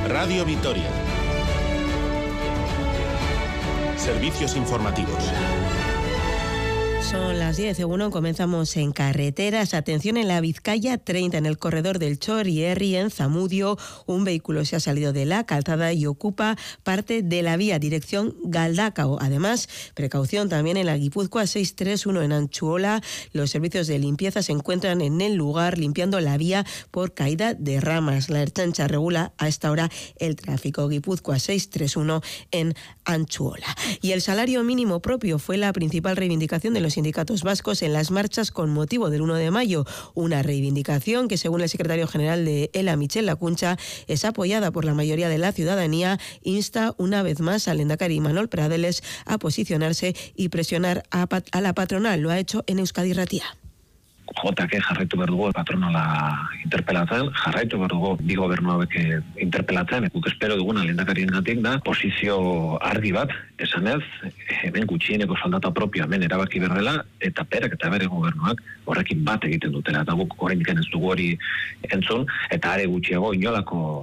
Radio Vitoria. Servicios informativos. Son las 10, según comenzamos en carreteras. Atención en la Vizcaya 30, en el corredor del Chorierri, en Zamudio. Un vehículo se ha salido de la calzada y ocupa parte de la vía dirección Galdacao. Además, precaución también en la Guipúzcoa 631 en Antxuola. Los servicios de limpieza se encuentran en el lugar limpiando la vía por caída de ramas. La Ertzaintza regula a esta hora el tráfico. Guipúzcoa 631 en Antxuola. Y el salario mínimo propio fue la principal reivindicación de los sindicatos vascos en las marchas con motivo del 1 de mayo, una reivindicación que, según el secretario general de ELA, Michel Lacuncha, es apoyada por la mayoría de la ciudadanía. Insta una vez más al lehendakari Imanol Pradeles a posicionarse y presionar a la patronal. Lo ha hecho en Euskadi Irratia. Jotak jarraitu behar dugu patronala interpelatzen, jarraitu behar dugu bi gobernu hauek interpelatzen, guk espero duguna lehendakariengatik da posizio argi bat, esanez, hemen gutxieneko soldata propio hemen erabaki berdela, eta berak eta bere gobernuak horrekin bat egiten dutela, eta guk oraindik ez dugu hori entzun, eta are gutxiago inolako